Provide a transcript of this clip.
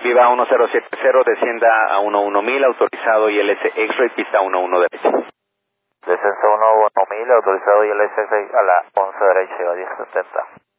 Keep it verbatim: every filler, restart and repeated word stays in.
Viva uno cero siete cero, descienda a uno uno mil, autorizado I L S X-Ray, pista uno uno derecha. Descenso uno uno mil, autorizado I L S a la once derecha, iba diez setenta.